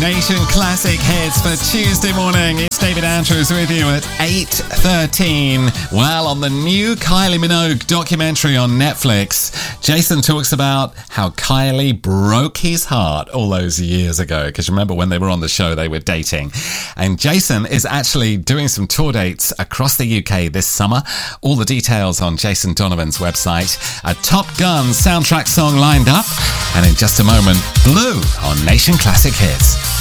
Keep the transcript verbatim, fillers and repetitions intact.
Nation Classic Hits for Tuesday morning. It's David Andrews with you at eight thirteen. Well, on the new Kylie Minogue documentary on Netflix, Jason talks about how Kylie broke his heart all those years ago. Because remember when they were on the show, they were dating. And Jason is actually doing some tour dates across the U K this summer. All the details on Jason Donovan's website. A Top Gun soundtrack song lined up. And in just a moment, Blue on Nation Classic Hits.